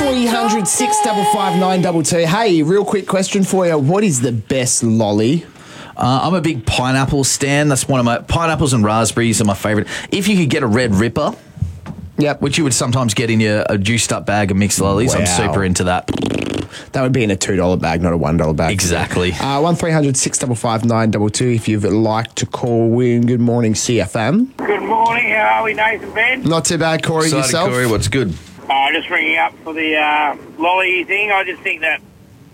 1300 655 922. Hey, real quick question for you. What is the best lolly? I'm a big pineapple stan. That's one of my pineapples and raspberries are my favourite. If you could get a Red Ripper, Yep. which you would sometimes get in a juiced up bag of mixed lollies, I'm Wow. super into that. That would be in a $2 bag, not a $1 bag. Exactly. 1300 655 922 if you'd like to call in. Good morning, CFM. Good morning. How are we, Nathan Ben? Not too bad, Corey. Excited, Yourself? Corey, what's good? Just ringing up for the lolly thing. I just think that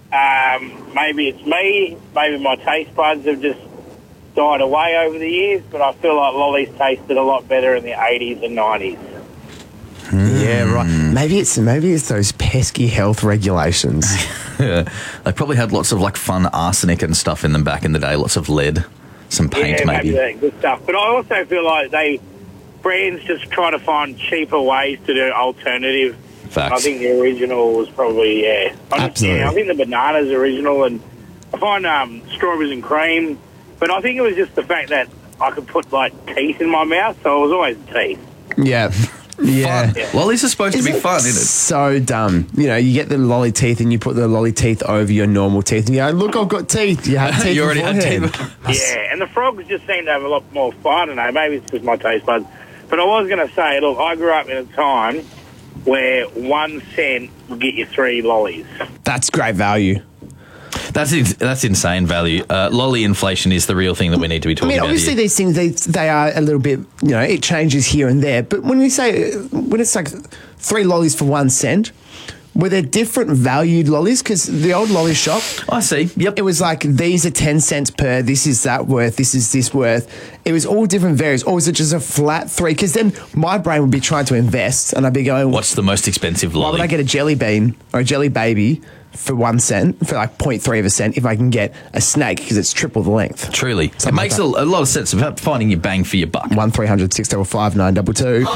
maybe it's me. Maybe my taste buds have just died away over the years, but I feel like lollies tasted a lot better in the 80s and 90s. Yeah, right. Maybe it's those pesky health regulations. They probably had lots of like fun arsenic and stuff in them back in the day. Lots of lead, some paint Yeah, maybe. that good stuff. But I also feel like brands just try to find cheaper ways to do alternative. Facts. I think the original was probably, Absolutely. I think the banana's original, and I find strawberries and cream. But I think it was just the fact that I could put, like, teeth in my mouth, so it was always teeth. Yeah. Yeah. Fun. Lollies are supposed to be fun, isn't it? So dumb. You know, you get the lolly teeth and you put the lolly teeth over your normal teeth and you go, look, I've got teeth. You had teeth You already had beforehand. teeth. Yeah, and the frogs just seem to have a lot more fun. I don't know, maybe it's just my taste buds. But I was going to say, look, I grew up in a time where 1 cent would get you 3 lollies. That's great value. That's insane value. Lolly inflation is the real thing that we need to be I talking mean, about obviously here. these things, they are a little bit, you know, it changes here and there. But when it's like 3 lollies for 1 cent, were there different valued lollies? Because the old lolly shop, I see. Yep. it was like, these are 10 cents per, this is that worth, this is this worth. It was all different varies. Or was it just a flat 3? Because then my brain would be trying to invest and I'd be going, What's the most expensive lolly? why would I get a jelly bean or a jelly baby for 1 cent, for like 0.3 of a cent, if I can get a snake because it's triple the length? Truly. Something It makes like a lot of sense about finding your bang for your buck. 1300 655 922.